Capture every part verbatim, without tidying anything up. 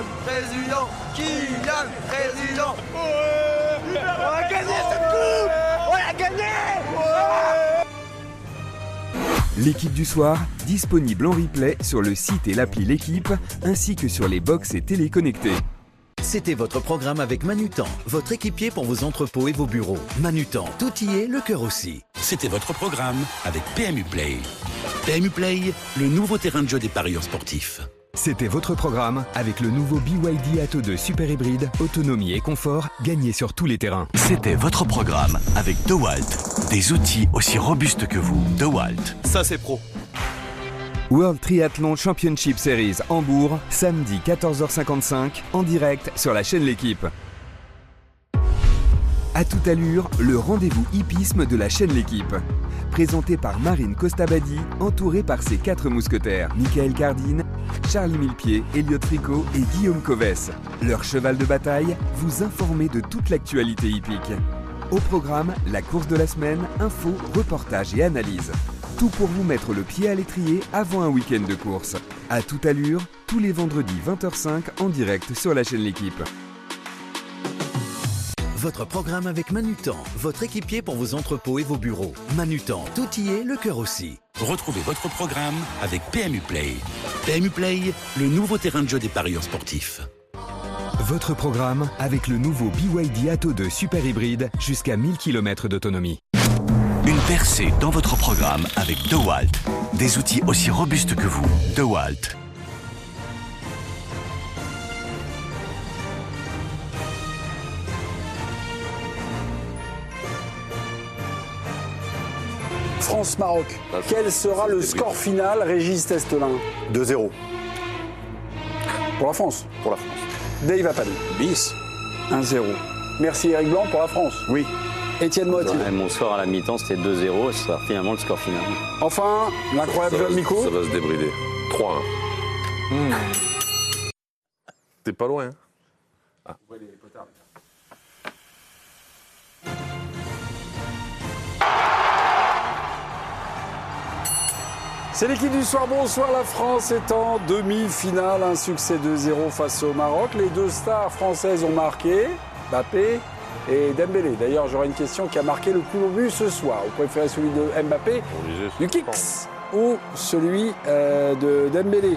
Président, Kylian Président. Ouais, on a gagné cette coupe. On a gagné. Ouais. L'équipe du soir, disponible en replay sur le site et l'appli L'équipe, ainsi que sur les box et télé connectés. C'était votre programme avec Manutan, votre équipier pour vos entrepôts et vos bureaux. Manutan, tout y est, le cœur aussi. C'était votre programme avec P M U Play. P M U Play, le nouveau terrain de jeu des parieurs sportifs. C'était votre programme avec le nouveau B Y D Atto deux Super Hybride, autonomie et confort, gagné sur tous les terrains. C'était votre programme avec DeWalt, des outils aussi robustes que vous. DeWalt. Ça c'est pro. World Triathlon Championship Series Hambourg, samedi quatorze heures cinquante-cinq, en direct sur la chaîne L'équipe. À toute allure, le rendez-vous hippisme de la chaîne L'équipe. Présenté par Marine Costabadi, entourée par ses quatre mousquetaires, Michael Cardine, Charlie Millepied, Elliot Fricot et Guillaume Covès. Leur cheval de bataille, vous informer de toute l'actualité hippique. Au programme, la course de la semaine, infos, reportages et analyses. Tout pour vous mettre le pied à l'étrier avant un week-end de course. À toute allure, tous les vendredis vingt heures cinq en direct sur la chaîne L'équipe. Votre programme avec Manutan, votre équipier pour vos entrepôts et vos bureaux. Manutan, tout y est, le cœur aussi. Retrouvez votre programme avec P M U Play. P M U Play, le nouveau terrain de jeu des parieurs sportifs. Votre programme avec le nouveau B Y D Atto deux Super Hybride, jusqu'à mille kilomètres d'autonomie. Une percée dans votre programme avec DeWalt, des outils aussi robustes que vous. DeWalt. France-Maroc. Quel sera le score final, Régis Testelin? deux zéro. Pour la France. Pour la France. Dave Appel. Bis. un zéro. Merci Eric Blanc pour la France. Oui. Étienne Moiti. Ouais, mon score à la mi-temps c'était deux zéro et ce sera finalement le score final. Enfin, l'incroyable John Miko. Ça va se débrider. trois un. Mmh. T'es pas loin. Ah. C'est l'équipe du soir. Bonsoir, la France est en demi-finale. Un succès deux zéro face au Maroc. Les deux stars françaises ont marqué, Mbappé et Dembélé. D'ailleurs, j'aurais une question: qui a marqué le plus beau but ce soir? Vous préférez celui de Mbappé, du Kicks, ou celui euh, de Dembélé?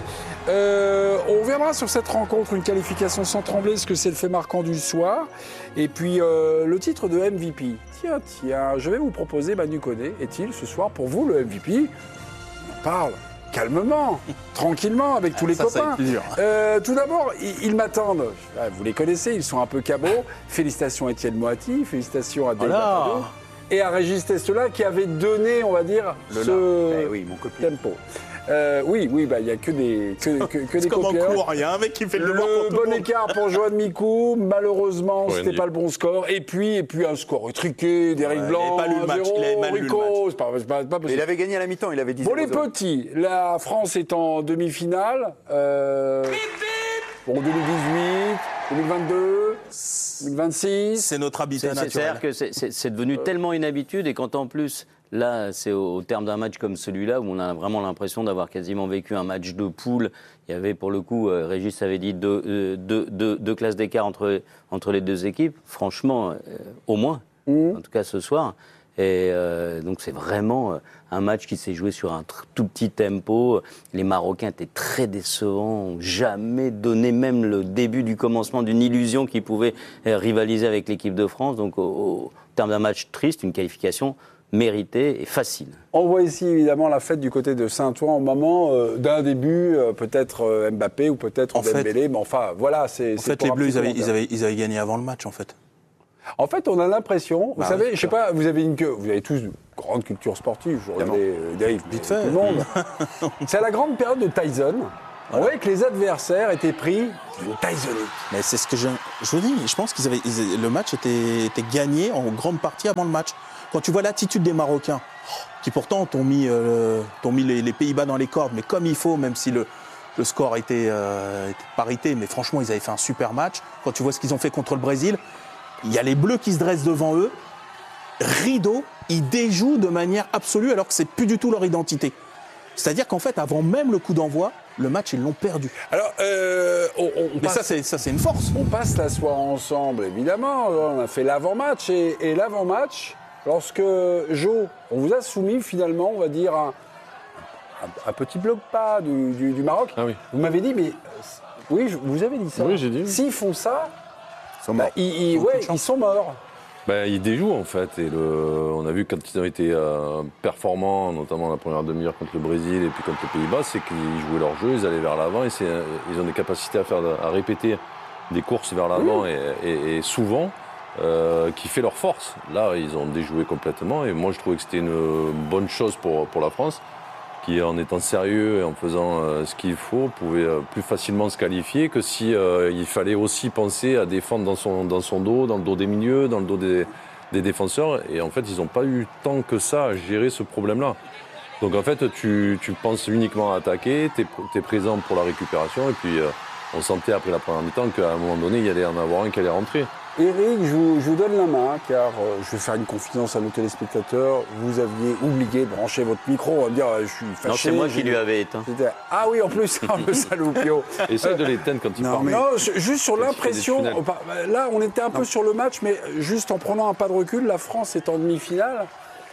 euh, On reviendra sur cette rencontre, une qualification sans trembler, ce que c'est le fait marquant du soir. Et puis euh, le titre de M V P. Tiens, tiens, je vais vous proposer Manu Koné. Est-il ce soir pour vous le M V P? Parle calmement, tranquillement, avec tous les ça, copains. Ça euh, tout d'abord, ils, ils m'attendent. Vous les connaissez, ils sont un peu cabots. Félicitations à Étienne Moiti, félicitations à Dave Appel et à Régis Testelin qui avait donné, on va dire, le ce eh oui, mon copier. tempo. Euh, oui, oui, bah il y a que des que, que, que des comme copieurs. en cours, il y a un mec qui fait le, le devoir pour tout bon le monde. écart pour Johan Micou. Malheureusement, Ouais, c'était Andy. pas le bon score. Et puis, et puis un score étriqué d'Éric Ouais, Blanc. il avait pas lu le match, zéro, il avait mal lu le Rico, match. c'est pas, c'est pas, c'est pas Mais possible. il avait gagné à la mi-temps, il avait dit Pour les zéro zéro. petits, la France est en demi-finale. Euh, pour deux mille dix-huit, deux mille vingt-deux, deux mille vingt-six. C'est notre habitat C'est- naturel. C'est-à-dire que c'est- c'est c'est devenu tellement une habitude et quand en plus, là, c'est au, au terme d'un match comme celui-là où on a vraiment l'impression d'avoir quasiment vécu un match de poule. Il y avait pour le coup, euh, Régis avait dit deux, euh, deux, deux, deux classes d'écart entre, entre les deux équipes. Franchement, euh, au moins, Mmh. en tout cas ce soir. Et euh, donc c'est vraiment euh, un match qui s'est joué sur un tr- tout petit tempo. Les Marocains étaient très décevants, ont jamais donné même le début du commencement d'une illusion qui pouvait euh, rivaliser avec l'équipe de France. Donc au, au terme d'un match triste, une qualification méritée et facile. On voit ici évidemment la fête du côté de Saint-Ouen au moment euh, d'un début, euh, peut-être euh, Mbappé ou peut-être En fait- Dembélé. Mais enfin, voilà, c'est. En c'est fait, pour les un Bleus, petit ils avaient, commentaire. ils, avaient, ils avaient gagné avant le match, en fait. En fait, on a l'impression, vous Bah, savez, oui, je sais pas, vous avez une vous avez tous une grande culture sportive, je regardais euh, Dave, Vite mais fait. tout le monde. C'est la grande période de Tyson. On voyait que les adversaires étaient pris d'une Tysonite. Mais c'est ce que je, je vous dis. Je pense qu'ils avaient, ils- le match était, était gagné en grande partie avant le match. Quand tu vois l'attitude des Marocains, qui pourtant t'ont mis, euh, t'ont mis les, les Pays-Bas dans les cordes, mais comme il faut, même si le, le score était, euh, était parité, mais franchement, ils avaient fait un super match. Quand tu vois ce qu'ils ont fait contre le Brésil, il y a les Bleus qui se dressent devant eux. Rideau, ils déjouent de manière absolue alors que c'est plus du tout leur identité. C'est-à-dire qu'en fait, avant même le coup d'envoi, le match, ils l'ont perdu. Alors, euh, on, on Mais passe, ça, c'est, ça, c'est une force. on passe la soirée ensemble, évidemment. On a fait l'avant-match. Et, et l'avant-match, lorsque Jo, on vous a soumis finalement, on va dire, un, un, un petit bloc pas du, du, du Maroc. Ah oui. Vous m'avez dit, mais oui, je- vous avez dit ça. Oui, j'ai dit. S'ils font ça, Ils sont bah, morts. ils, ils- ouais, ils sont morts. Ben, ils déjouent en fait. Et le, on a vu quand ils ont été euh, performants, notamment la première demi-heure contre le Brésil et puis contre les Pays-Bas, c'est qu'ils jouaient leur jeu, ils allaient vers l'avant et c'est, ils ont des capacités à, faire, à répéter des courses vers l'avant Mmh. et, et, et souvent euh, qui fait leur force. Là, ils ont déjoué complètement et moi je trouvais que c'était une bonne chose pour, pour la France qui, en étant sérieux et en faisant euh, ce qu'il faut, pouvait euh, plus facilement se qualifier que si euh, il fallait aussi penser à défendre dans son, dans son dos, dans le dos des milieux, dans le dos des, des défenseurs. Et en fait, ils n'ont pas eu tant que ça à gérer ce problème-là. Donc en fait, tu, tu penses uniquement à attaquer, tu es présent pour la récupération et puis euh, on sentait après la première mi-temps qu'à un moment donné, il y allait en avoir un qui allait rentrer. Eric, je vous, je vous donne la main, car euh, je vais faire une confidence à nos téléspectateurs. Vous aviez oublié de brancher votre micro. On va me dire, euh, je suis fâché. Non, c'est moi qui j'ai- lui avais éteint. C'était- Ah oui, en plus, oh, le saloupio. Essaye de l'éteindre quand il Non, parle. mais- Non, je- juste sur Parce qu'il l'impression, fait des tunnels. bah, là on était un peu sur le match, mais juste en prenant un pas de recul, la France est en demi-finale.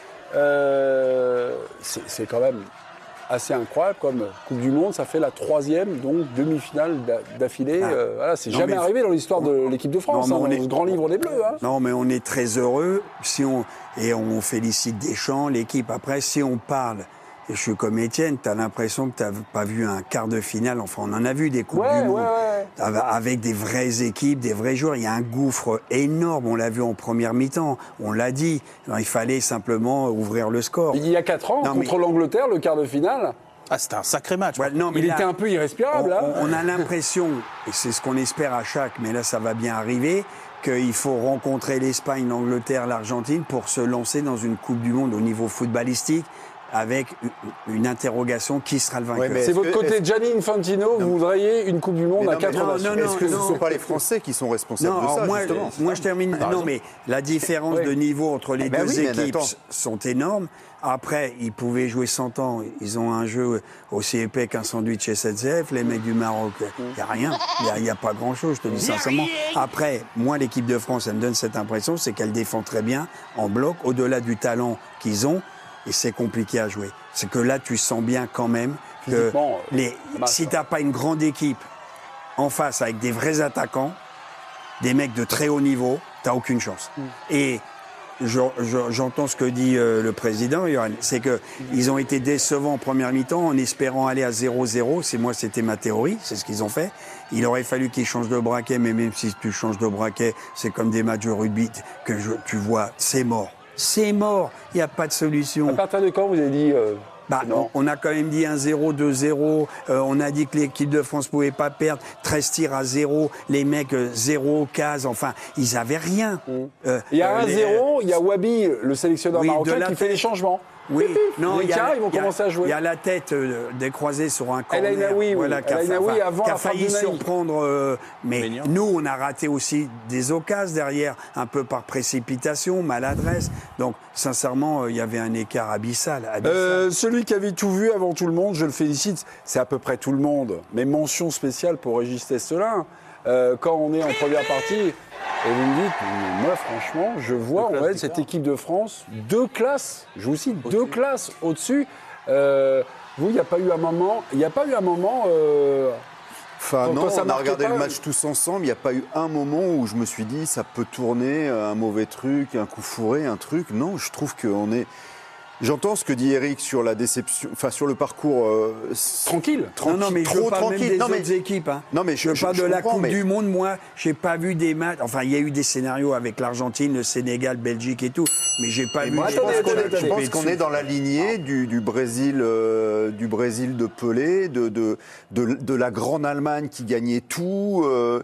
Euh, c'est c'est quand même assez incroyable comme Coupe du Monde, ça fait la troisième donc demi-finale d'a- d'affilée. Ah. Euh, voilà, c'est Non, jamais mais- arrivé dans l'histoire de l'équipe de France, Non, hein, mais on dans est- ce grand livre des Bleus. Hein. Non, mais on est très heureux si on, et on félicite Deschamps, l'équipe. Après, si on parle, et je suis comme Étienne, tu as l'impression que tu n'as pas vu un quart de finale. Enfin, on en a vu des Coupes Ouais, du Monde. ouais, ouais. Avec- Avec des vraies équipes, des vrais joueurs. Il y a un gouffre énorme. On l'a vu en première mi-temps. On l'a dit. Alors, il fallait simplement ouvrir le score. Il y a quatre ans, Non, contre mais- l'Angleterre, le quart de finale, Ah, c'était un sacré match. Ouais, non, mais il là- était un peu irrespirable. On, hein. on- on a l'impression, et c'est ce qu'on espère à chaque, mais là ça va bien arriver, qu'il faut rencontrer l'Espagne, l'Angleterre, l'Argentine pour se lancer dans une Coupe du Monde au niveau footballistique avec une- une interrogation, qui sera le vainqueur. Ouais, mais C'est est-ce votre que- côté est-ce- Gianni Infantino, vous voudriez une Coupe du Monde Mais à non, mais quatre non, nations. non, non, Est-ce que ce ne non. sont pas les Français qui sont responsables Non, de ça, alors moi, justement moi je termine. Non, mais la différence Oui. de niveau entre les Eh ben deux oui, mais équipes attends. sont énormes. Après, ils pouvaient jouer cent ans. Ils ont un jeu aussi épais qu'un sandwich S N C F. Les mecs du Maroc, il n'y a rien. Il n'y a, a pas grand-chose, je te dis sincèrement. Après, moi, l'équipe de France, elle me donne cette impression, c'est qu'elle défend très bien, en bloc, au-delà du talent qu'ils ont. Et c'est compliqué à jouer. C'est que là, tu sens bien quand même que Physiquement, les, ça marche, si hein. tu n'as pas une grande équipe en face avec des vrais attaquants, des mecs de très haut niveau, tu n'as aucune chance. Mm. Et je- je- j'entends ce que dit euh, le président, Johan, c'est qu'ils ont été décevants en première mi-temps en espérant aller à zéro zéro. C'est moi, c'était ma théorie, c'est ce qu'ils ont fait. Il aurait fallu qu'ils changent de braquet, mais même si tu changes de braquet, c'est comme des matchs de rugby que je- tu vois, c'est mort. C'est mort, il n'y a pas de solution. À partir de quand vous avez dit euh, Bah, non. on, on a quand même dit un zéro, deux zéro. Euh, on a dit que l'équipe de France ne pouvait pas perdre. treize tirs à zéro. Les mecs, euh, zéro, case. Enfin, ils n'avaient rien. Euh, Il y a euh, un les- zéro, il y a Wabi, le sélectionneur Oui, de marocain, la qui fait tête. les changements. Oui, Pip, pip. non, les il y a- cas, ils vont il y a- commencer à jouer. Il y a la tête euh, décroisée sur un corner. El Ainaoui, oui. voilà, qui a, El fa- Ainaoui enfin, avant qui a la frappe failli de Naï. surprendre. euh, mais Maignan. nous, on a raté aussi des occasions derrière, un peu par précipitation, maladresse. Donc, sincèrement, euh, il y avait un écart abyssal. abyssal. Euh, celui qui avait tout vu avant tout le monde, je le félicite, c'est à peu près tout le monde. Mais mention spéciale pour Régis Testelin. Euh, quand on est en première partie, et vous me dites, moi franchement, je vois en fait cette équipe de France deux classes, je vous cite, deux classes au-dessus. Euh, vous, il n'y a pas eu un moment, il n'y a pas eu un moment. Euh, Enfin, Quand- non, quand ça on a marquait regardé pas, le match tous ensemble. Il n'y a pas eu un moment où je me suis dit ça peut tourner, un mauvais truc, un coup fourré, un truc. Non, je trouve qu'on est. J'entends ce que dit Eric sur la déception, enfin sur le parcours. euh, tranquille. Non, non, mais je trop parle même tranquille. des Non, mais- autres équipes. Hein. Non, mais je, je- parle je de la comprends, Coupe mais- du Monde. Moi, j'ai pas vu des matchs. Enfin, il y a eu des scénarios avec l'Argentine, le Sénégal, Belgique et tout, mais j'ai pas Et vu. moi, des je pense matchs qu'on où a- on a je chopé pense qu'on dessus. est dans la lignée du, du Brésil, euh, du Brésil de Pelé, de, de, de, de la grande Allemagne qui gagnait tout. euh,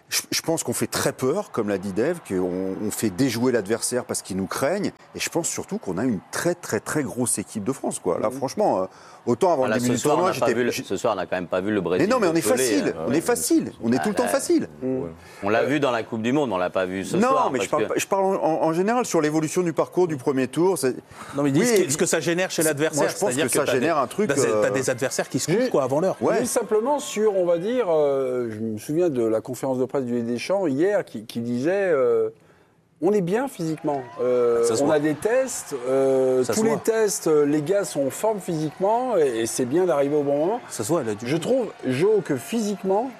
je, je pense qu'on fait très peur, comme l'a dit Dave, qu'on on fait déjouer l'adversaire parce qu'ils nous craignent. Et je pense surtout qu'on a une très, très, très grosse équipe de France, quoi. Là, franchement, euh, autant avant Voilà, le début ce du soir, tournoi, on n'a pas j'étais. vu le- ce soir, on n'a quand même pas vu le Brésil. Mais non, mais on est décoller, facile. hein. On est facile. On est tout le temps Ah, facile. On l'a vu dans la Coupe du Monde, on l'a pas vu ce non, soir. mais je parce parle, que- je parle en, en- en général sur l'évolution du parcours du premier tour. c'est- Non, mais dis Oui, ce, que, ce que ça génère chez l'adversaire. moi, je pense c'est-à-dire que ça t'as génère des- un truc, T'as euh, t'as des adversaires qui se couchent quoi, avant l'heure. Ouais. Juste simplement sur, on va dire, euh, je me souviens de la conférence de presse du Deschamps hier qui, qui disait euh, on est bien physiquement. Euh, Ça se on voit. a des tests, euh, Ça tous se les voit. tests, euh, les gars sont en forme physiquement et, et c'est bien d'arriver au bon moment. Ça se voit, là, du Je trouve, Jo, que physiquement,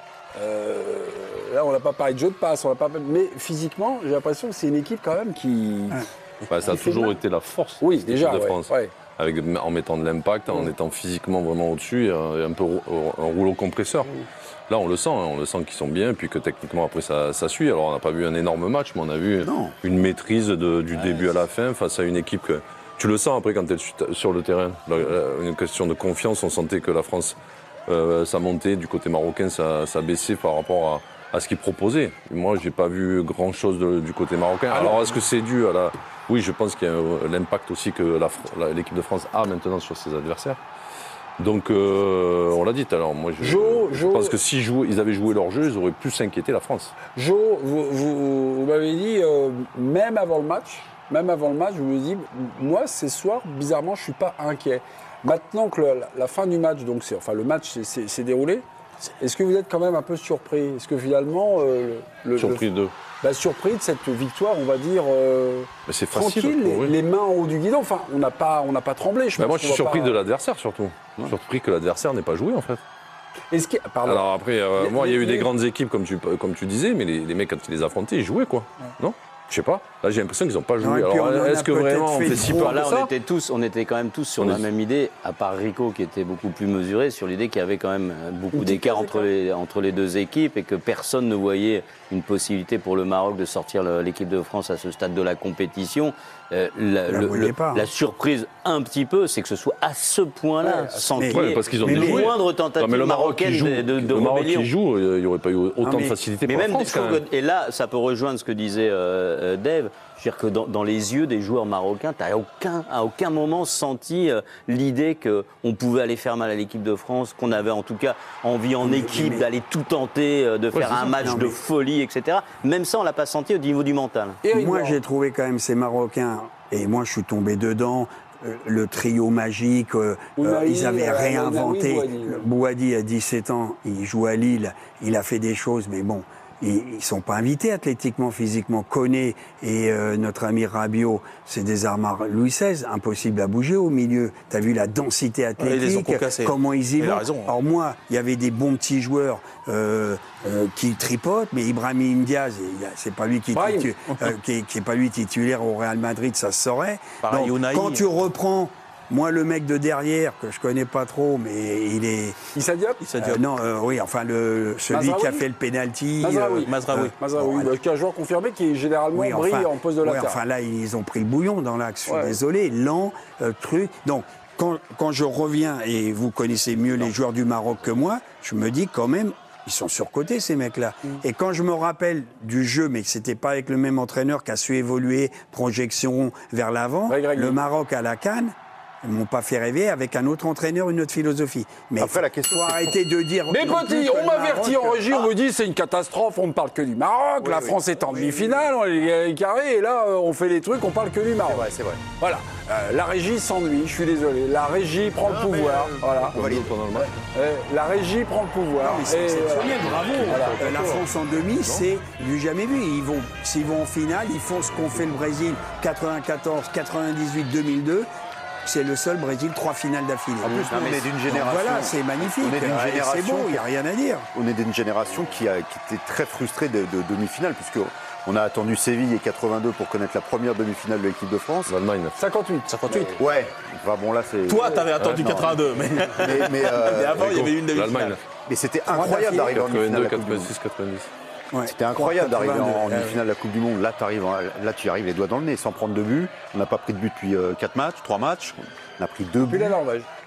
euh, là on n'a pas parlé de jeu de passe, on n'a pas, mais physiquement, j'ai l'impression que c'est une équipe quand même qui. Bah, ça a Il fait toujours mal. été la force Oui, de cette déjà, équipe de ouais, France. ouais. Avec, en mettant de l'impact, en étant physiquement vraiment au-dessus, et un, et un peu rou- un rouleau compresseur. Là, on le sent, hein, on le sent qu'ils sont bien, puis que techniquement, après, ça, ça suit. Alors, on n'a pas vu un énorme match, mais on a vu Non. une maîtrise de- du début à la fin face à une équipe que... Tu le sens après quand tu es sur le terrain. Là, là, une question de confiance, on sentait que la France, euh, ça montait, du côté marocain, ça, ça baissait par rapport à, à ce qu'ils proposaient. Moi, j'ai pas vu grand-chose de- du côté marocain. Alors, est-ce que c'est dû à la... Oui, je pense qu'il y a euh, l'impact aussi que la Fr- la- l'équipe de France a maintenant sur ses adversaires. Donc, euh, on l'a dit tout à l'heure, moi je, Jo, je Jo- pense que si ils avaient joué leur jeu, ils auraient pu s'inquiéter la France. Jo, vous, vous- vous m'avez dit, euh, même avant le match, même avant le match, je vous dis, moi, ce soir, bizarrement, je ne suis pas inquiet. Maintenant que le- la, la fin du match, donc c'est, enfin, le match s'est- s'est s'est déroulé, est-ce que vous êtes quand même un peu surpris? Est-ce que finalement, euh, le, le- Surpris de. bah, surpris de cette victoire, on va dire, euh, Mais c'est facile. tranquille, les, oui. les mains en haut du guidon. Enfin, on n'a pas, on n'a pas tremblé. Je Bah, pense moi, je suis qu'on va surpris pas- de l'adversaire surtout. Surpris que l'adversaire n'ait pas joué en fait. Est-ce que, pardon. Alors après, euh, Les- moi, il y a eu les- des grandes équipes comme tu, comme tu disais, mais les, les mecs, quand ils les affrontaient, ils jouaient quoi. Non? Je sais pas. Là, j'ai l'impression qu'ils n'ont pas Non, joué. et puis Alors, on en a est-ce que peut-être vraiment on fait fait si trop. peur Là, que on ça? était tous, on était quand même tous sur On la est- même idée, à part Rico qui était beaucoup plus mesuré sur l'idée qu'il y avait quand même beaucoup Une d'écart petite entre les, entre les deux équipes et que personne ne voyait une possibilité pour le Maroc de sortir le- l'équipe de France à ce stade de la compétition. Euh, la, la le- voyez le- pas. la surprise un petit peu, c'est que ce soit à ce point-là, Ouais, sans mais- qu'il y ait Ouais, parce qu'ils ont Mais une les- déjoué. moindre Non, tentative mais le Maroc marocaine qui joue, de, de, de le Maroc rébellion. qui joue, euh, il n'y aurait pas eu autant mais- de facilité Mais pour même, la je France. quand trouve même. que- et là, ça peut rejoindre ce que disait euh, euh, Dave. Je veux dire que dans, dans les yeux des joueurs marocains, tu n'as aucun, à aucun moment senti euh, l'idée qu'on pouvait aller faire mal à l'équipe de France, qu'on avait en tout cas envie en équipe d'aller tout tenter, euh, de faire c'est un ça. match Non, de mais- folie, et cetera. Même ça, on l'a pas senti au niveau du mental. Eric Moi, Blanc. j'ai trouvé quand même ces Marocains, et moi, je suis tombé dedans. euh, Le trio magique, euh, Ounahi, euh, ils avaient euh, réinventé. Ounahi, Bouhaddi. Bouhaddi a dix-sept ans, il joue à Lille, il a fait des choses, mais bon, ils ne sont pas invités athlétiquement, physiquement. Koné et euh, notre ami Rabiot, c'est des armes Louis seize, impossible à bouger au milieu. Tu as vu la densité ils les ont athlétique, concassés. comment ils y Il a vont. raison, hein. Alors moi, il y avait des bons petits joueurs euh, euh, qui tripotent, mais Ibrahim Diaz, il a- c'est pas lui qui, Brahim. titu- euh, qui, est- qui est pas lui titulaire au Real Madrid, ça se saurait. Pareil, Donc, Ounahi. quand tu reprends, moi le mec de derrière que je connais pas trop, mais il est Issa Diop Issa euh, Diop. non, euh, oui, enfin le celui Mazraoui qui a fait le penalty. Mazraoui. Mazraoui. Mazraoui, bon, bah, qui est un joueur confirmé qui généralement oui, brille enfin, en poste de ouais, latéral. enfin là, ils ont pris le bouillon dans l'axe. Je suis Ouais. désolé, lent, euh, truc. Donc, quand, quand je reviens, et vous connaissez mieux les joueurs du Maroc que moi, je me dis quand même, ils sont surcotés, ces mecs-là. Mm. Et quand je me rappelle du jeu, mais que c'était pas avec le même entraîneur qui a su évoluer, projection vers l'avant, Ouais, Greg. le Maroc à la CAN, ils m'ont pas fait rêver avec un autre entraîneur, une autre philosophie. Mais Après, la question, faut c'est arrêter de dire. Mais non plus petit, que on le m'avertit en Maroc- régie, on me dit c'est une catastrophe, on ne parle que du Maroc, la France est en demi-finale, on est carré, et là euh, on fait les trucs, on parle que du Maroc. c'est vrai, c'est vrai. Voilà, Euh, la régie s'ennuie, je suis désolé, la régie prend le pouvoir, voilà. Comme nous pendant le match. Euh, la régie prend le pouvoir. Non, mais c'est Et, exceptionnel, voilà. bravo. Voilà. Euh, la France en demi, c'est du jamais vu. Ils vont, s'ils vont en finale, ils font ce qu'ont fait le Brésil quatre-vingt-quatorze, quatre-vingt-dix-huit, deux mille deux. C'est le seul Brésil, trois finales d'affilée. En plus, nous, on est d'une génération. Voilà, c'est magnifique. On est d'une Euh, et génération C'est beau, il n'y a qui- rien à dire. On est d'une génération qui, a, qui était très frustrée de, de demi-finale, puisque on a attendu Séville et quatre-vingt-deux pour connaître la première demi-finale de l'équipe de France. L'Allemagne. cinquante-huit. cinquante-huit. Ouais, enfin bon là c'est. Toi, t'avais attendu non. quatre-vingt-deux, mais, Mais, mais, euh, mais avant, il y avait une L'Allemagne. demi-finale. mais c'était incroyable d'arriver en demi-finale de quatre-vingt-deux, la Coupe du Monde. quatre-vingt-six, quatre-vingt-dix. Ouais. C'était incroyable d'arriver en, en quatre-vingt-deux, demi-finale de la Coupe du Monde. Là, t'arrives en- là, tu y arrives les doigts dans le nez, sans prendre de but. On n'a pas pris de but depuis quatre matchs, trois matchs. On a pris deux Puis buts. la Norvège.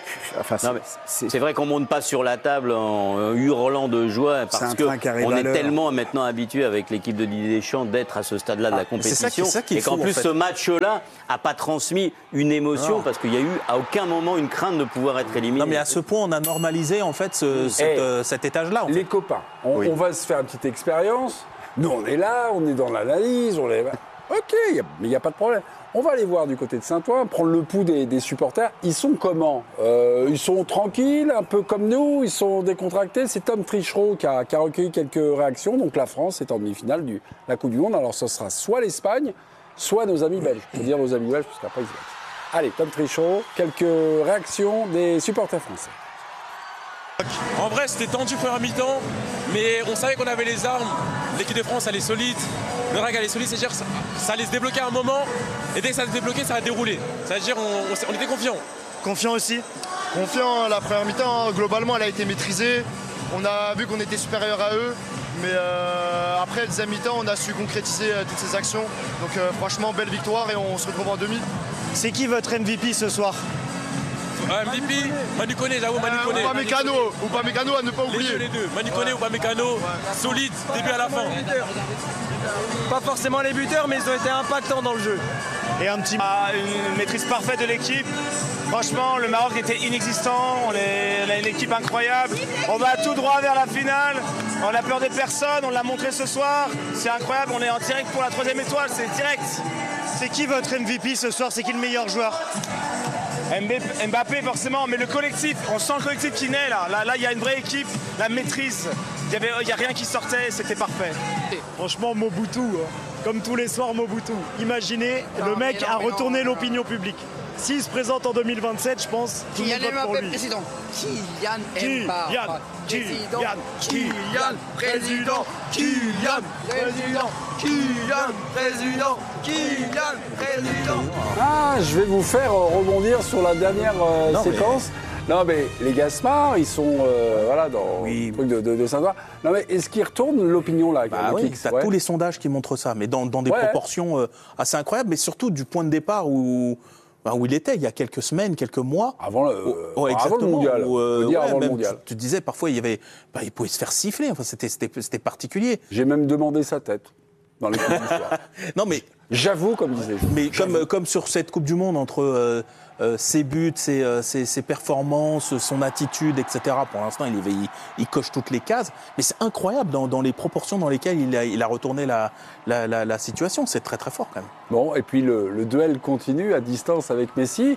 Enfin, Non, mais c'est vrai qu'on monte pas sur la table en hurlant de joie parce qu'on est tellement maintenant habitué avec l'équipe de Didier Deschamps d'être à ce stade-là de la compétition c'est ça, c'est ça qui est et qu'en fou, plus en fait. ce match-là a pas transmis une émotion Non. parce qu'il y a eu à aucun moment une crainte de pouvoir être éliminé. Non mais à ce point on a normalisé en fait ce, cet, Eh, euh, cet étage-là. En fait. Les copains, on, Oui. on va se faire une petite expérience. Nous, on est là, on est dans l'analyse, on est... Ok, y a- mais il n'y a pas de problème. On va aller voir du côté de Saint-Ouen, prendre le pouls des, des supporters. Ils sont comment euh, Ils sont tranquilles, un peu comme nous, ils sont décontractés. C'est Tom Trichereau qui a, qui a recueilli quelques réactions. Donc la France est en demi-finale de la Coupe du Monde. Alors ce sera soit l'Espagne, soit nos amis belges. Je peux dire nos amis belges, parce qu'après ils se battent. Allez, Tom Trichereau, quelques réactions des supporters français. En vrai, c'était tendu première mi-temps, mais on savait qu'on avait les armes. L'équipe de France, elle est solide. Le R A G, elle est solide, c'est-à-dire que ça, ça allait se débloquer à un moment, et dès que ça allait se débloquer, ça allait dérouler. C'est-à-dire qu'on on, on était confiants. Confiant aussi. Confiant, la première mi-temps, hein, globalement, elle a été maîtrisée. On a vu qu'on était supérieur à eux, mais euh, après, la deuxième mi-temps, on a su concrétiser euh, toutes ces actions. Donc euh, franchement, belle victoire et on se retrouve en demi. C'est qui votre M V P ce soir? Euh, M V P, Manu Koné, j'avoue, Manu Euh, Koné. ou pas Mécano, ou pas Mécano à ne pas Les oublier. deux, les deux. Manu Koné ou pas Mécano, solide, début à la fin. Pas forcément les buteurs, mais ils ont été impactants dans le jeu. Et un petit ah, une maîtrise parfaite de l'équipe. Franchement, le Maroc était inexistant. On, est, on a une équipe incroyable. On va tout droit vers la finale. On a peur de personne. On l'a montré ce soir. C'est incroyable. On est en direct pour la troisième étoile. C'est direct. C'est qui votre M V P ce soir? C'est qui le meilleur joueur? Mbappé forcément, mais le collectif, on sent le collectif qui naît là. Là, là, il y a une vraie équipe, la maîtrise. Il n'y a rien qui sortait, c'était parfait. Franchement, Mobutu, hein. Comme tous les soirs, Mobutu. Imaginez, le mec a retourné l'opinion publique. S'il se présente en deux mille vingt-sept, je pense tout le monde vote pour lui. président. Kylian Kylian, Mbappé. Kylian, Kylian, président. Kylian, président. Kylian, président. Kylian, président. Ah, je vais vous faire euh, rebondir sur la dernière euh, Non, séquence. Non, mais les Gaspards, ils sont euh, voilà, dans Oui. le truc de, de, de Saint-Ouen. Non, mais est-ce qu'ils retournent l'opinion là Bah le oui, Kicks, t'as ouais. tous les sondages qui montrent ça, mais dans, dans des Ouais. proportions euh, assez incroyables, mais surtout du point de départ où, ben, où il était il y a quelques semaines, quelques mois. Avant le, Oh, avant le exactement, mondial. où, euh, on peut dire ouais, avant le même, mondial. Tu, tu disais parfois il y avait, ben, il pouvait se faire siffler. Enfin, c'était, c'était, c'était particulier. J'ai même demandé sa tête dans les coups d'histoire. Non mais, J'avoue, comme disait. mais comme, comme sur cette Coupe du Monde entre euh, euh, ses buts, ses, euh, ses, ses performances, son attitude, et cetera. Pour l'instant, il, il, il coche toutes les cases. Mais c'est incroyable dans, dans les proportions dans lesquelles il a, il a retourné la, la, la, la situation. C'est très très fort quand même. Bon, et puis le, le duel continue à distance avec Messi.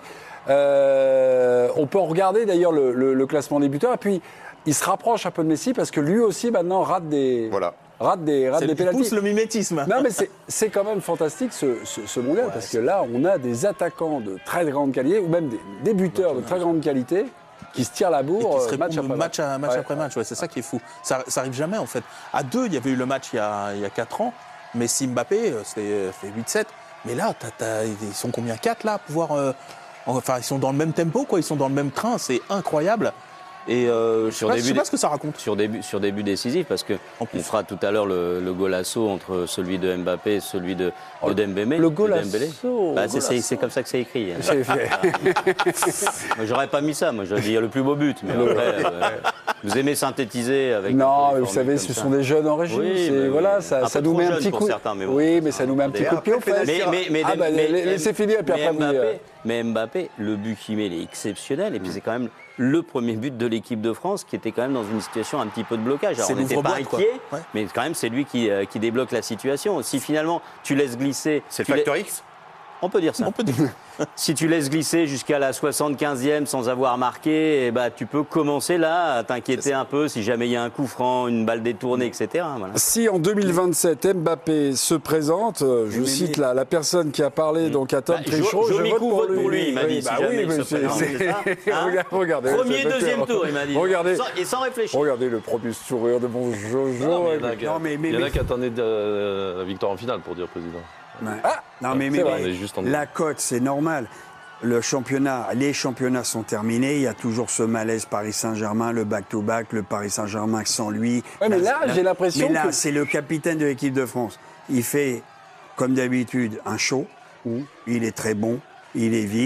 Euh, on peut regarder d'ailleurs le, le, le classement des buteurs. Et puis, il se rapproche un peu de Messi parce que lui aussi maintenant rate des, Voilà. rate des, rate C'est des le qui pénaltys. pousse le mimétisme. Non, mais c'est- c'est quand même fantastique ce, ce, ce mondial parce que là, on a des attaquants de très grande qualité ou même des, des buteurs de très grande qualité qui se tirent la Et bourre qui se euh, match répondent après match, match. à- match Ouais. après match. Ouais, c'est ça qui est fou. Ça, ça arrive jamais en fait. À deux, il y avait eu le match il y a, il y a quatre ans. Messi, Mbappé, euh, c'était euh, fait huit sept. Mais là, t'as- t'as- ils sont combien? Quatre là à pouvoir. euh, enfin, ils sont dans le même tempo, quoi. Ils sont dans le même train. C'est incroyable. Et euh, je Sur sais pas, début je sais des- pas ce que ça raconte. Sur début, sur début décisif, parce que En plus. on fera tout à l'heure le, le golasso entre celui de Mbappé et celui de, de Dembélé. le de golasso, Dembélé. Bah, c'est, c'est- c'est comme ça que c'est écrit. hein. J'ai fait- Moi, j'aurais pas mis ça, moi j'aurais dit le plus beau but. Mais après, euh, vous aimez synthétiser avec. Non, des mais vous formules savez, comme ce ça. sont des jeunes en régime. Oui, c'est- mais oui. voilà, ça, Un ça peu nous trop met un jeune petit pour coup. certains, mais bon. Oui, mais ça nous met un petit Et coup de pied aux fesses. Mais, mais, mais, ah bah, mais- mais- laissez finir, et puis mais après vous. Mbappé, euh, mais Mbappé, le but qu'il met, il est exceptionnel. Et puis c'est quand même le premier but de l'équipe de France qui était quand même dans une situation un petit peu de blocage. Alors C'est on n'était pas l'ouvre-boîte, quoi. inquiet, Ouais. mais quand même c'est lui qui, euh, qui débloque la situation. Si finalement tu laisses glisser... C'est tu le facteur lai- X. On peut dire ça. On peut dire. Si tu laisses glisser jusqu'à la soixante-quinzième sans avoir marqué, eh ben, tu peux commencer là à t'inquiéter un peu si jamais il y a un coup franc, une balle détournée, et cetera. Voilà. Si en deux mille vingt-sept, Mbappé se présente, euh, je Mais- cite mais- la, la personne qui a parlé donc à Tom Bah, Trichereau, Jo- je Jomico vote pour vote lui. pour lui, il m'a Oui, dit, bah si jamais oui, il mais se c'est- présente, c'est- c'est ça, hein Regarde- Regardez. Premier, c'est- deuxième tour, il m'a dit. Regardez. Sans- et sans réfléchir. Regardez le premier sourire de mon Jojo. Non, mais il y en a avec- qui- Non, mais- mais- il y en a mais- qui attendaient euh, la victoire en finale pour dire président. Ouais. Ah, non, mais, c'est mais- vrai. mais On est juste en- la cote, c'est normal. Le championnat, les championnats sont terminés. Il y a toujours ce malaise Paris Saint-Germain, le back-to-back, le Paris Saint-Germain sans lui. Ouais, mais là, j'ai l'impression Mais là, que- c'est le capitaine de l'équipe de France. Il fait, comme d'habitude, un show. Il est très bon, il est vif.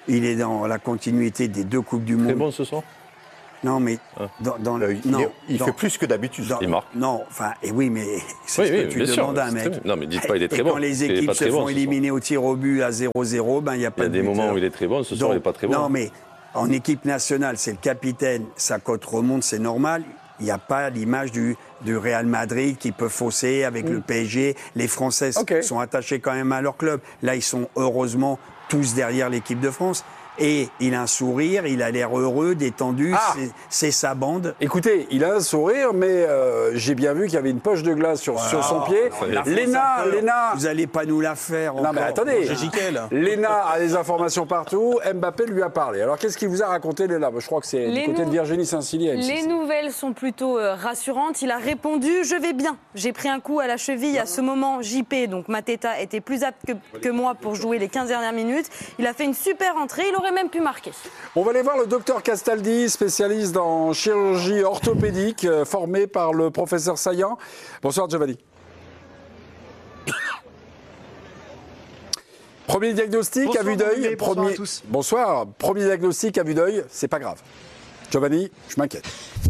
il est dans la continuité des deux Coupes du Monde. Très bon ce soir. Non, mais dans, dans le, il non, est- il dans- fait plus que d'habitude. dans- Il marque. Non, enfin, et oui, mais c'est Oui, ce oui, que tu bien sûr, demandes à un c'est mec. très bien. Non, mais dites pas il est très et bon, quand les parce qu'il est équipes pas se très bon font ce éliminer au tir au but à zéro zéro, ben il n'y a Il pas y a de des moments buteur. où il est très bon, ce soir Donc, il n'est pas très bon. Non, mais en équipe nationale, c'est le capitaine, sa cote remonte, c'est normal. Il n'y a pas l'image du, du Real Madrid qui peut fausser avec le P S G. Les Français Ok. sont attachés quand même à leur club. Là, ils sont heureusement tous derrière l'équipe de France. Et il a un sourire, il a l'air heureux, détendu, Ah. c'est- c'est sa bande. Écoutez, il a un sourire, mais euh, j'ai bien vu qu'il y avait une poche de glace sur, sur son pied. La France Léna, a peur. Léna, Vous n'allez pas nous la faire non encore. mais attendez, J'ai J K, là. Léna a des informations partout, Mbappé lui a parlé. Alors qu'est-ce qu'il vous a raconté Léna? Je crois que c'est du Les côté de nou- Virginie Saint-Cyr. Les nouvelles sont plutôt euh, rassurantes. Il a répondu « Je vais bien. J'ai pris un coup à la cheville. À ce moment, J P, donc Mateta, était plus apte que, que moi pour jouer les quinze dernières minutes. Il a fait une super entrée. Il aurait même pu marquer. » On va aller voir le docteur Castaldi, spécialiste dans chirurgie orthopédique, euh, formé par le professeur Saillant. Bonsoir Giovanni. Premier diagnostic Bonsoir, à vue d'œil. Olivier, bonsoir Premier... à tous. Bonsoir. Premier diagnostic à vue d'œil, c'est pas grave. Giovanni, je m'inquiète.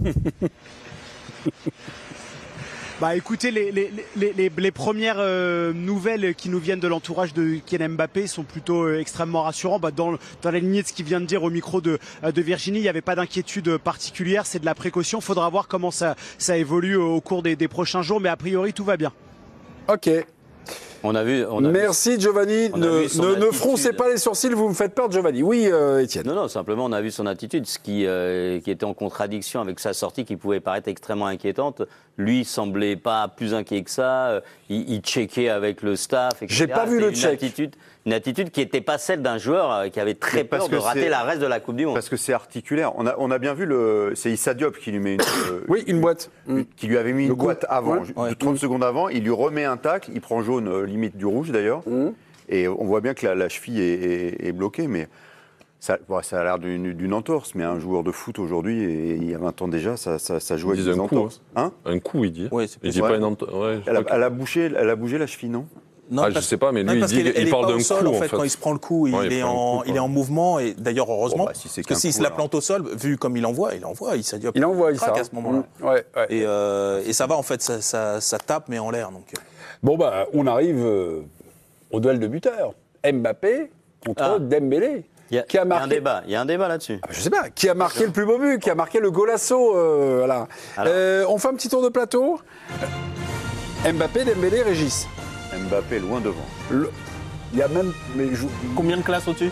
Bah écoutez, les, les, les, les, les premières euh, nouvelles qui nous viennent de l'entourage de Kylian Mbappé sont plutôt euh, extrêmement rassurantes. Bah, dans, dans la lignée de ce qu'il vient de dire au micro de, euh, de Virginie, il n'y avait pas d'inquiétude particulière, c'est de la précaution. Il faudra voir comment ça, ça évolue au cours des, des prochains jours, mais a priori tout va bien. Ok. On a vu. On a Merci Giovanni. on a Ne, vu son ne, ne attitude. froncez pas les sourcils, vous me faites peur Giovanni. Oui, euh, Étienne. Non, non, simplement, on a vu son attitude, ce qui, euh, qui était en contradiction avec sa sortie, qui pouvait paraître extrêmement inquiétante. Lui semblait pas plus inquiet que ça. euh, Il, il checkait avec le staff, et cetera. J'ai pas vu C'était le une check. Attitude, une attitude qui n'était pas celle d'un joueur euh, qui avait très Mais parce peur de que rater c'est- la reste de la Coupe du Monde. Parce que c'est articulaire. On a, on a bien vu, le, c'est Issa Diop qui lui met une, euh, Oui, une boîte. qui lui avait mis une Le coup. boîte avant, Ouais. ju- Ouais. trente secondes avant. Il lui remet un tacle, il prend jaune, euh, limite du rouge d'ailleurs. Et on voit bien que la, la cheville est, est- est bloquée, mais ça, bon, ça a l'air d'une d'une entorse. Mais un joueur de foot aujourd'hui, et il y a vingt ans déjà, ça, ça, ça joue Ils avec disent des un coup, entorses. Hein Un coup, il dit. Ouais, c'est il dit possible. pas une ento- ouais, je elle, a, crois que- elle, a bougé, elle a bougé la cheville, non Non, Ah, je parce- sais pas, mais lui, non, il parce dit- qu'elle- il elle est parle pas d'un au sol, coup, en en fait, fait. quand il se prend le coup, il, Ouais, il est, prend un en, coup, il est quoi. en mouvement, et d'ailleurs, heureusement, Bon, bah, si c'est parce qu'un que s'il coup, se la alors. plante au sol, vu comme il envoie, il envoie, il s'adiope. Il envoie ça. à ce moment-là. Mmh. Ouais, ouais. Et, euh, et ça va, en fait, ça, ça, ça tape, mais en l'air. Donc. Bon, bah, on arrive euh, au duel de buteurs. Mbappé contre Ah. Dembélé. Il y a, Qui a il y a un marqué- débat, il y a un débat là-dessus. Ah, bah, je sais pas, qui a marqué le plus beau but, qui a marqué le golasso. Euh, voilà. Alors. Euh, on fait un petit tour de plateau. Mbappé, Dembélé, Régis. Mbappé loin devant. Le- Il y a même. Mais je- Combien de classes au-dessus?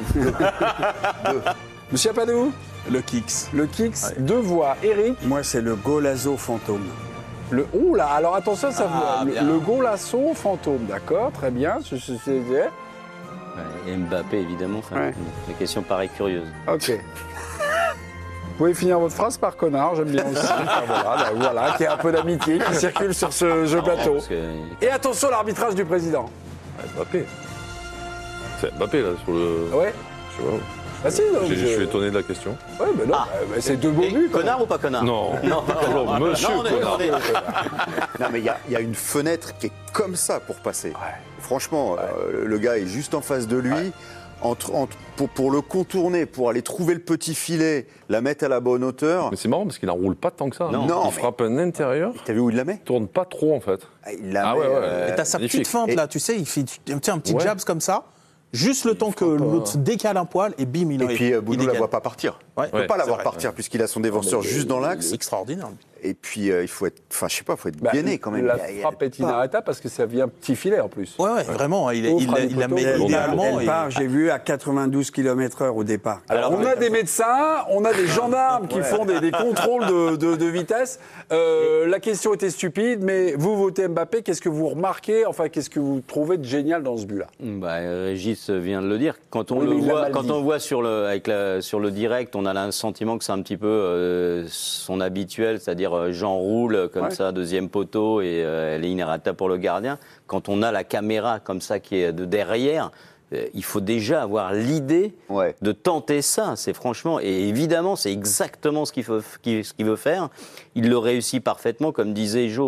Monsieur Apadou, Le Kicks. le Kicks, deux voix. Eric, Moi, c'est le golazo fantôme. le. Ouh là, alors attention, ça Ah, le, bien. le golasso fantôme, d'accord, très bien. c'est- c'est- c'est- Ouais, et Mbappé, évidemment, enfin, Ouais. la question paraît curieuse. Ok. Vous pouvez finir votre phrase par connard, j'aime bien aussi. Enfin, voilà, bah, voilà, qu'il y ait un peu d'amitié qui circule sur ce jeu plateau. Parce que- Et attention, l'arbitrage du président. Mbappé. C'est Mbappé, là, sur le. Ouais. Je sais pas. Ah si, donc, J'ai- je- Je suis étonné de la question. Ouais, mais non, Ah. euh, bah, c'est deux beaux Et buts. quand connard ou pas connard Non. Non, Alors, non, monsieur non, on est- connard. on est- Non, mais il y, a- il y a une fenêtre qui est comme ça pour passer. Franchement, euh, le gars est juste en face de lui. Entre, entre- pour, pour le contourner, pour aller trouver le petit filet, la mettre à la bonne hauteur. Mais c'est marrant parce qu'il n'enroule pas tant que ça. Non. Non, il mais- frappe un intérieur. T'as vu où il la met Il tourne pas trop en fait. Il la Ah met, ouais, ouais. euh, Et t'as sa magnifique. petite feinte, Et- là, tu sais, il fait tu sais, un petit Ouais. jabs comme ça, juste le temps que l'autre se décale un poil, et bim, il Et puis euh, il Boudou la décale. voit pas partir. Ouais. Il peut Ouais, pas la c'est voir vrai. partir puisqu'il a son défenseur Mais juste dans il est l'axe. Extraordinaire. Et puis euh, il faut être, enfin je sais pas, faut être Bah, bien né quand même. La Il y a- il y a frappe est pas- inarrêtable parce que ça vient petit filet en plus. Ouais, ouais, vraiment, il, Au il, fera il, des la poteaux. met Elle- idéalement. Elle et- part, j'ai vu, à quatre-vingt-douze kilomètres heure au départ. Alors, on a des médecins, on a des gendarmes qui font des, des contrôles de, de- de vitesse. Euh, la question était stupide, mais vous votez Mbappé, qu'est-ce que vous remarquez, enfin, qu'est-ce que vous trouvez de génial dans ce but-là? Bah, Régis vient de le dire. Quand on Oui, le mais il l'a voit, mal quand dit. on voit sur le, avec la- sur le direct, on a le sentiment que c'est un petit peu euh, son habituel, c'est-à-dire euh, j'enroule comme Ouais. ça, deuxième poteau, et euh, elle est inarrêtable pour le gardien. Quand on a la caméra comme ça qui est de derrière, euh, il faut déjà avoir l'idée Ouais. de tenter ça. C'est franchement, et évidemment, c'est exactement ce qu'il faut, qu'il- ce qu'il veut faire. Il le réussit parfaitement, comme disait Jo.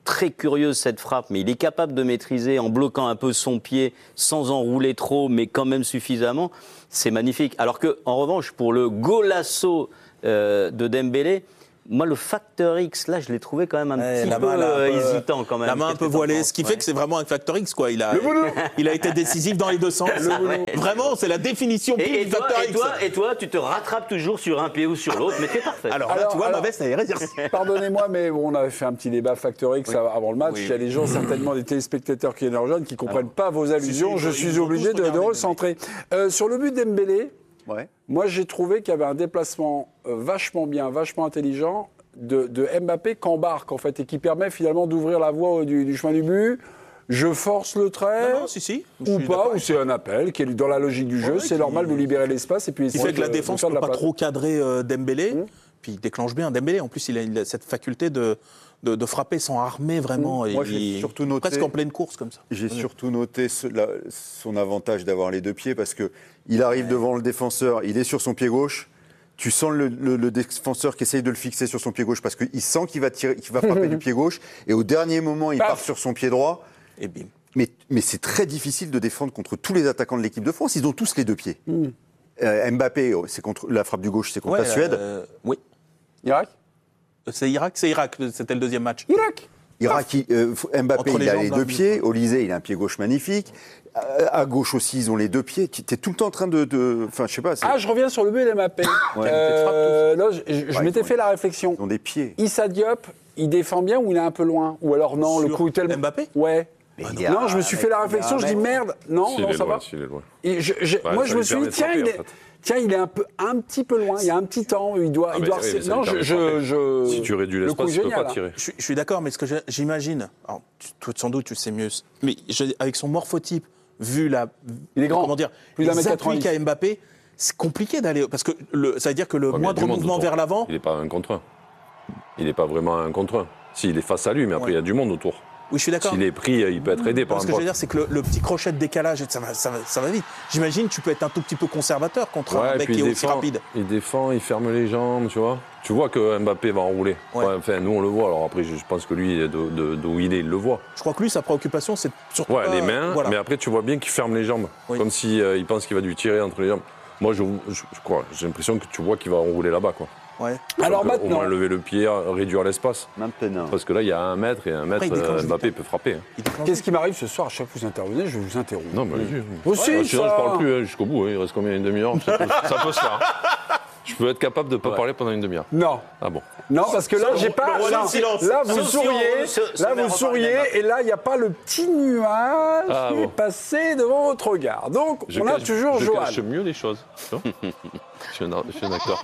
très curieuse cette frappe, mais il est capable de maîtriser en bloquant un peu son pied sans enrouler trop, mais quand même suffisamment. C'est magnifique. Alors que, en revanche, pour le golasso euh, de Dembélé, moi, le facteur X, là, je l'ai trouvé quand même un Ouais, petit la peu main, là, euh, euh, hésitant quand même. La main un peu voilée, ce qui fait que c'est vraiment un facteur X, quoi. Il a, il a été décisif dans les deux sens. Ouais. Vraiment, c'est la définition Et, pure et du toi, facteur et, X. toi, et toi, tu te rattrapes toujours sur un pied ou sur l'autre, mais c'est parfait. Alors là, Alors, tu vois, alors- ma veste, elle est réservée. Pardonnez-moi, mais bon, on avait fait un petit débat Factor X avant le match. Oui. Il y a des gens, certainement des téléspectateurs qui nous rejoignent, qui ne comprennent pas vos allusions. si, Je ils suis ont obligé tous de, de regardé recentrer. Euh, sur le but d'Embélé, Ouais. moi j'ai trouvé qu'il y avait un déplacement euh, vachement bien, vachement intelligent de, de Mbappé qu'embarque en fait et qui permet finalement d'ouvrir la voie du, du chemin du but. Je force le trait. Non, non, si, si. Je Ou suis pas, d'accord. ou c'est un appel qui est dans la logique du jeu. Ouais, c'est qui- normal de libérer l'espace et puis Ce qui essayer fait que la de- défense de faire ne de peut la pas place. trop cadrer euh, Dembélé. Mmh. Puis il déclenche bien Dembélé. En plus, il a, il a cette faculté de, de, de frapper sans armer vraiment. Mmh. Et Moi, j'ai il- surtout noté- presque en pleine course comme ça. J'ai surtout noté ce- la- son avantage d'avoir les deux pieds parce que il arrive devant le défenseur, il est sur son pied gauche. Tu sens le, le- le défenseur qui essaye de le fixer sur son pied gauche parce qu'il sent qu'il va, tirer, qu'il va frapper du pied gauche. Et au dernier moment, il Paf. part sur son pied droit. Et bim. Mais, mais c'est très difficile de défendre contre tous les attaquants de l'équipe de France. Ils ont tous les deux pieds. Euh, Mbappé, oh, c'est contre la frappe du gauche, c'est contre Ouais, la Suède. euh, oui. Irak C'est Irak, c'est Irak. C'était le deuxième match. Irak Irak, il- euh, Mbappé, Entre les il a jambes, les là. deux pieds. Olysée, il a un pied gauche magnifique. Euh, à gauche aussi, ils ont les deux pieds. Tu es tout le temps en train de. de- Enfin, je sais pas. c'est- Ah, je reviens sur le but d'Mbappé. Ouais. Euh, là, je, je- je Ouais, m'étais ils ont- fait la réflexion. Ils ont des pieds. Issa Diop, il défend bien ou il est un peu loin? Ou alors non, le Sur coup est tellement. Mbappé Ouais. Mais il y a- Non, je me suis fait la réflexion, je dis merde. Non, S'il non, est ça loin, va. s'il est loin. Et je- je- Ouais, moi, ça je me lui suis permet dit, de tiens, frapper, il est, en fait. tiens, il est un, peu, un petit peu loin. Il y a un petit temps. Il doit, Ah, il mais doit oui, mais harceler- ça lui Non, je, permet de je, frapper. je- Si tu réduis le coup l'espace, est tu peux génial, pas hein. tirer. Je, suis- je suis d'accord, mais ce que je- j'imagine, alors, tu- toi, sans doute tu sais mieux, mais je- avec son morphotype, vu la, Il est grand. comment dire, Plus d'un les mètre appuis quatre-vingt-dix. qu'a Mbappé, c'est compliqué d'aller, parce que le, ça veut dire que le Ouais, mais il y a moindre du monde mouvement autour. vers l'avant, Il n'est pas un contre un. Il n'est pas vraiment un contre un. Si, il est face à lui, mais après, Ouais. il y a du monde autour. oui, je suis d'accord. S'il est pris, il peut être aidé par Ce un que je veux pote. dire, c'est que le, le petit crochet de décalage, ça va, ça va, ça va vite. J'imagine, tu peux être un tout petit peu conservateur contre un Ouais, et mec puis qui est il aussi défend, rapide. il défend, il ferme les jambes, tu vois. Tu vois que Mbappé va enrouler. Ouais. Ouais, enfin, nous, on le voit. Alors après, je je pense que lui, de- de- d'où il est, il le voit. Je crois que lui, sa préoccupation, c'est surtout Ouais, pas- les mains, voilà. mais après, tu vois bien qu'il ferme les jambes. Oui. Comme s'il si, il pense qu'il va lui tirer entre les jambes. Moi, je, je, je crois, j'ai l'impression que tu vois qu'il va enrouler là-bas, quoi. Ouais. Alors Donc, euh, maintenant- Au moins lever le pied, réduire l'espace. Maintenant. Parce que là, il y a un mètre et un mètre, Après, il déclenche euh, Mbappé peut frapper. hein. Il déclenche Qu'est-ce qui m'arrive ce soir? À chaque fois que vous intervenez, je vais vous interrompre. Non, mais allez-y. Aussi, Ouais, sinon, ça. je parle plus hein, jusqu'au bout. hein. Il reste combien? Une demi-heure? Ça, peut- ça peut se faire. hein. Je peux être capable de ne pas parler pendant une demi-heure. Non. Ah bon? Non, parce que là, le- j'ai le pas. roi Là, du silence. là, vous Sauf si on- souriez, se- se là, met à vous reparler souriez, d'Mbappé. et là, il n'y a pas le petit nuage Ah, qui est bon. passé devant votre regard. Donc, Je on a cache- toujours je Johan. cache mieux les choses. tu vois. je, suis un, je suis un acteur.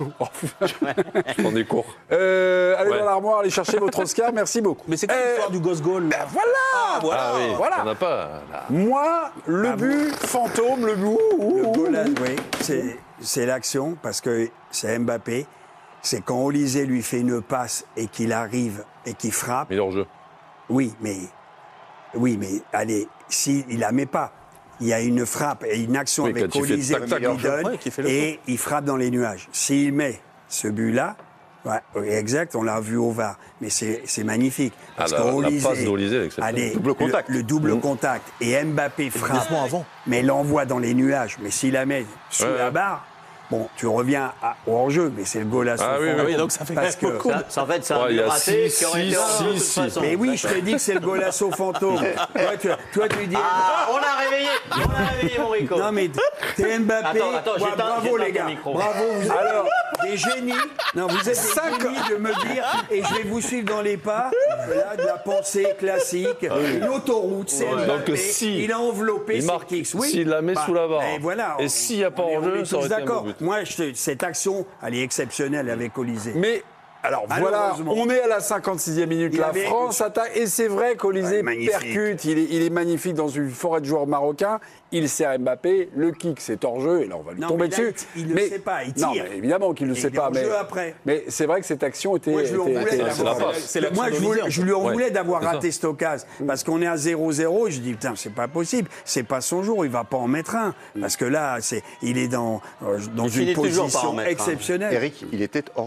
je prends des cours. Euh, allez Ouais. dans l'armoire, allez chercher votre Oscar, merci beaucoup. Mais c'est quoi Euh, l'histoire du gosse goal là Voilà, voilà, Ah oui, voilà. on n'a pas. là. Moi, le but fantôme, le but. ouh, ouh, Le ouh. goal, là, oui, c'est, c'est l'action, parce que c'est Mbappé. C'est quand Olysée lui fait une passe et qu'il arrive et qu'il frappe. Mais hors jeu. Oui, mais, oui, mais allez, s'il ne la met pas, il y a une frappe et une action Oui, avec quand il fait Olysée tac, qui tac, lui hors jeu. donne Ouais, qui fait le et il frappe dans les nuages. S'il met ce but-là, ouais, oui, exact, on l'a vu au V A R, mais c'est, c'est magnifique. Parce Ah, la- la qu'Olysée- passe d'Olysée, elle est exceptionnelle. allez, Double contact. Le, le double Mmh. contact et Mbappé frappe, mouvement avant. mais l'envoie dans les nuages. Mais s'il la met sous Ouais, la ouais. barre, bon, tu reviens à- au hors-jeu, mais c'est le goal à son Ah oui, fond. oui, oui, donc ça fait Parce que, beaucoup. Ça, ça, en fait, c'est un Ouais, il y but a raté six, qui aurait été six, hors jeu de toute six, façon. mais oui, je te dis que c'est le golasso fantôme. toi, tu, toi, tu dis. Ah, on a réveillé, on a réveillé mon Rico. Non, mais t'es Mbappé. Attends, attends, Ouais, j'éteins- bravo, j'éteins les ton gars. micro. Bravo, vous êtes alors des génies. Non, vous êtes des génies de me dire, et je vais vous suivre dans les pas, là, de la pensée classique, une autoroute, c'est Ouais. Mbappé. Donc, si il a enveloppé il ses marque, kicks. Oui. s'il la met sous la barre. Et voilà. Et on- s'il n'y a pas on est- hors-jeu, on est ça aurait tous été un beau d'accord. but. Moi, je te- cette action, elle est exceptionnelle avec Olysée. Mais alors voilà, Malheureusement. on est à la cinquante-sixième minute. Il La avait- France attaque. Et c'est vrai qu'Olysée Ouais, magnifique. percute. Il est, il est magnifique dans une forêt de joueurs marocains. Il sert Mbappé. Le kick, c'est hors jeu. Et là, on va lui Non, tomber mais là, dessus. il- il le mais, sait pas, il Non, tire. mais évidemment qu'il ne le Et sait il est pas. en Mais, jeu après. mais c'est vrai que cette action était. Moi, je lui en était- voulais était- d'avoir- c'est la passe. C'est l'action Moi, je, d'Olysée, voulais- en je fait. lui en Ouais, voulais d'avoir c'est ça. raté cette occasion. Parce qu'on est à zéro zéro. Je dis, putain, c'est pas possible. C'est pas son jour. Il va pas en mettre un. Parce que là, c'est, il est dans, euh, dans Il finit une toujours par en position mettre un. exceptionnelle. Eric, il était hors jeu.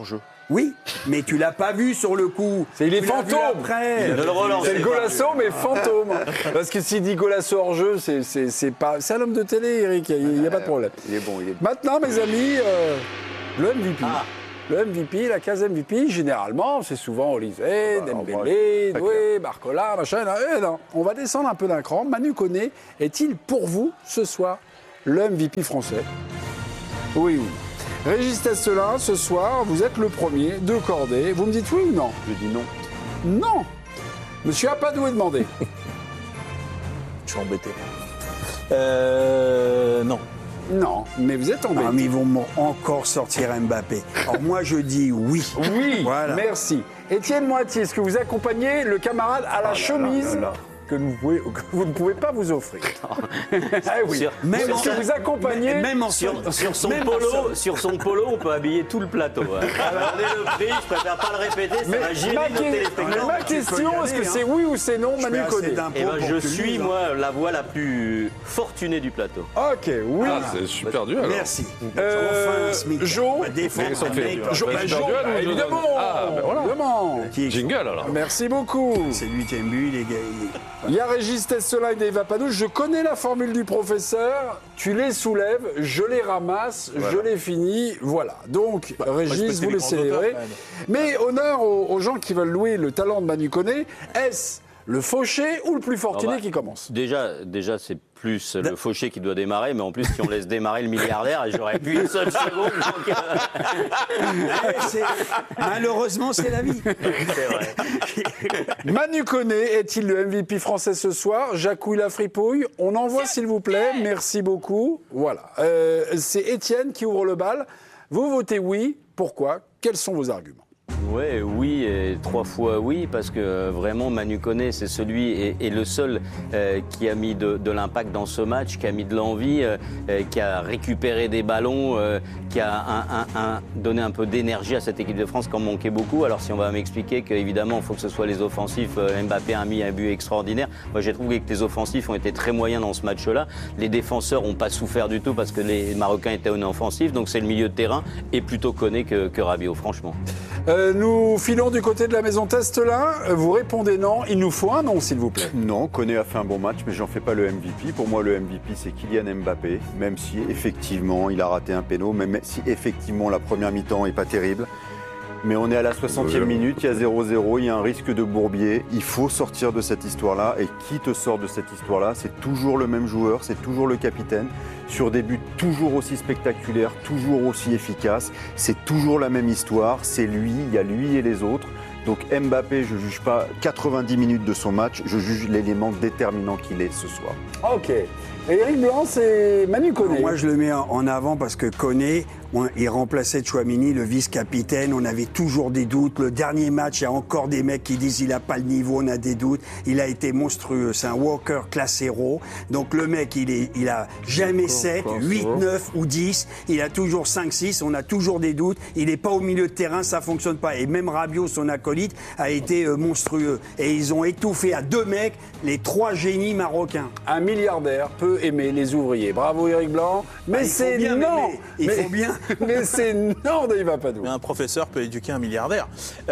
Oui, mais tu l'as pas vu sur le coup. C'est, il est Tu l'as vu fantôme. après. Ne le relancez C'est le pas. Golasso, mais fantôme. Parce que s'il dit Golasso hors jeu, c'est, c'est, c'est pas. C'est un homme de télé, Eric. Il n'y a pas de problème. Il est bon, il est bon. Maintenant, mes amis, euh, le M V P. Ah. Le M V P, la case M V P, généralement, c'est souvent Olysée, bah, Dembélé, moi, Doué, Barcola, machin. Eh non, on va descendre un peu d'un cran. Manu Koné est-il pour vous, ce soir, le M V P français? Oui, oui. Régis Testelin, ce soir, vous êtes le premier de cordée. Vous me dites oui ou non? Je dis non. Non. Monsieur Apadou est demandé. Je suis embêté. Euh, non. Non, mais vous êtes embêté. Ah, mais ils vont m'en- encore sortir Mbappé. Alors moi, je dis oui. Oui, Voilà. merci. Étienne Moitié, est-ce que vous accompagnez le camarade à la là chemise là là. que vous, pouvez, que vous ne pouvez pas vous offrir? Ah oui. Sur- Même sur si ça- vous accompagnez... Même en Sur, sol- sur son même en polo, sol- sur son polo, on peut habiller tout le plateau. Hein. Regardez le prix, je préfère pas le répéter, ça Mais va gêner ma, nos que- téléspectateurs. ma tu peux y question, aller, est-ce que hein. c'est oui ou c'est non, Je Manu fais assez Koné? d'impôts Eh ben, pour je que tu suis, lises, hein. moi, la voix la plus fortunée du plateau. Ok, oui. Ah, c'est super dur alors. Merci. Euh, Enfin, un SMIC. Jo, On va défendre mais ils sont un fait- mec. Jo, Bah, bah, c'est Jo, pas duel, bah, ou je évidemment. donne- Ah, ben voilà. Évidemment. Qui- Jingle alors. Merci beaucoup. C'est le huitième but, les gars. Il y a Régis Testelin et Dave Apadou. Je connais la formule du professeur. Tu les soulèves, je les ramasse, je les finis. Voilà. Donc, Régis, respecter vous les les grands célébrez. auteurs, quand Mais honneur aux, aux gens qui veulent louer le talent de Manu Koné. Est-ce le fauché ou le plus fortuné Ah bah, qui commence? Déjà, déjà c'est plus le fauché qui doit démarrer, mais en plus, si on laisse démarrer le milliardaire, j'aurais pu une seule seconde. Donc, Ouais, c'est- Malheureusement, c'est la vie. c'est vrai. Manu Koné est-il le M V P français ce soir? Jacouille la fripouille. On envoie, s'il vous plaît. Merci beaucoup. Voilà. Euh, c'est Étienne qui ouvre le bal. Vous votez oui. Pourquoi? Quels sont vos arguments? Ouais, oui, et trois fois oui, parce que euh, vraiment Manu Koné, c'est celui et, et le seul euh, qui a mis de, de l'impact dans ce match, qui a mis de l'envie, euh, euh, qui a récupéré des ballons, euh, qui a un, un, un, donné un peu d'énergie à cette équipe de France qui en manquait beaucoup. Alors si on va m'expliquer qu'évidemment, il faut que ce soit les offensifs, euh, Mbappé a mis un but extraordinaire. Moi, j'ai trouvé que les offensifs ont été très moyens dans ce match-là. Les défenseurs n'ont pas souffert du tout parce que les Marocains étaient inoffensifs. Donc c'est le milieu de terrain et plutôt Koné que, que Rabiot, franchement. Euh, nous filons du côté de la maison Testelin. Vous répondez non. Il nous faut un non, s'il vous plaît. Non, Koné a fait un bon match, mais j'en fais pas le M V P. Pour moi, le M V P, c'est Kylian Mbappé, même si effectivement, il a raté un péno, même si effectivement, la première mi-temps est pas terrible. Mais on est à la soixantième minute, il y a zéro zéro, il y a un risque de bourbier. Il faut sortir de cette histoire-là. Et qui te sort de cette histoire-là? C'est toujours le même joueur, c'est toujours le capitaine. Sur des buts toujours aussi spectaculaires, toujours aussi efficaces. C'est toujours la même histoire. C'est lui, il y a lui et les autres. Donc Mbappé, je ne juge pas quatre-vingt-dix minutes de son match, je juge l'élément déterminant qu'il est ce soir. Ok. Et Eric Blanc, c'est Manu Koné. Moi, je le mets en en avant parce que Koné, on- il remplaçait Chouamini, le vice-capitaine. On avait toujours des doutes. Le dernier match, il y a encore des mecs qui disent il n'a pas le niveau, on a des doutes. Il a été monstrueux. C'est un Walker classe héros. Donc le mec, il, est, il a jamais sept, huit, neuf ou dix. Il a toujours cinq, six. On a toujours des doutes. Il n'est pas au milieu de terrain, ça fonctionne pas. Et même Rabiot, son acolyte, a été euh, monstrueux. Et ils ont étouffé à deux mecs les trois génies marocains. Un milliardaire peut aimer les ouvriers. Bravo Eric Blanc. Mais Ah, il faut c'est bien non. m'aimer. Il mais, faut bien. mais c'est non, Dave Apadou. Mais un professeur peut éduquer un milliardaire.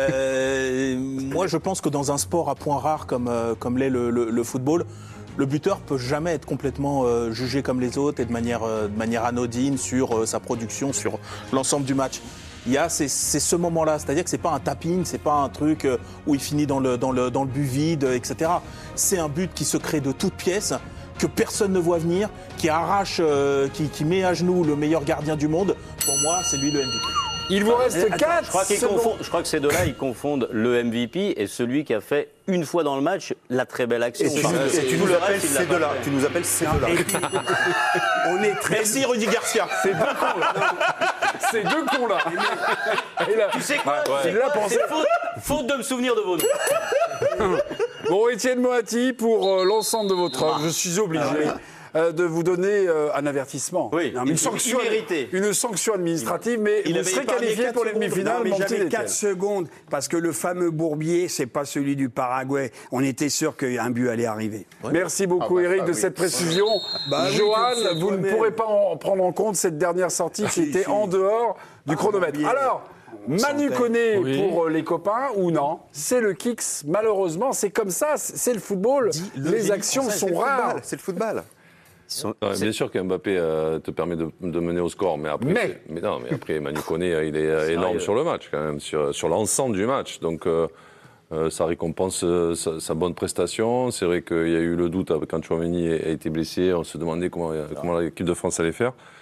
Euh, moi, je pense que dans un sport à points rares comme, euh, comme l'est le, le- le football, le buteur peut jamais être complètement euh, jugé comme les autres et de manière, euh, de manière anodine sur euh, sa production, sur l'ensemble du match. Il y a c'est, c'est ce moment-là, c'est-à-dire que c'est pas un tap-in, c'est pas un truc euh, où il finit dans le, dans le, dans le but vide, et cetera. C'est un but qui se crée de toutes pièces, que personne ne voit venir, qui arrache, euh, qui, qui met à genoux le meilleur gardien du monde. Pour moi, c'est lui le M V P. Il vous reste Attends, quatre je crois, qu'ils secondes. confondent- je crois que ces deux-là, ils confondent le M V P et celui qui a fait une fois dans le match la très belle action. Et tu, Parce nous- que et tu tout nous le appelles reste, il l'a ces pas deux-là. fait. Tu nous appelles ces deux-là. Et puis, on est très. Merci Rudy Garcia. C'est deux cons là. Ces deux cons là. Et là- Tu sais quoi, Ouais, C'est il l'a quoi pensé. C'est faute, faute de me souvenir de vos noms. Bon, Étienne Moati, pour euh, l'ensemble de votre œuvre, je suis obligé euh, de vous donner euh, un avertissement. Oui, une, mais sanction, immérité. une sanction administrative, mais Il vous avait serez épargné qualifié quatre pour les secondes. demi-finales. Non, mais mon petit j'avais Étienne. quatre secondes parce que le fameux Bourbier, c'est pas celui du Paraguay. On était sûr qu'un but allait arriver. Merci beaucoup, Ah bah, Eric, ah de oui. cette précision. Bah oui, Johan, comme ça, vous ne toi-même. pourrez pas en prendre en compte cette dernière sortie qui si, était si. en dehors du chronomètre. Bourbier. Alors, Manu Koné oui. pour les copains ou non? C'est le Kicks, malheureusement, c'est comme ça, c'est le football. Le les actions sont rares. C'est le football. Sont, ouais, bien sûr qu'Mbappé euh, te permet de, de mener au score, mais après, mais, mais non, mais après Manu Koné, il est, est énorme sur le match quand même, sur, sur l'ensemble du match. Donc euh, euh, ça récompense euh, sa, sa bonne prestation. C'est vrai qu'il y a eu le doute quand Tchouaméni a été blessé. On se demandait comment, comment l'équipe de France allait faire.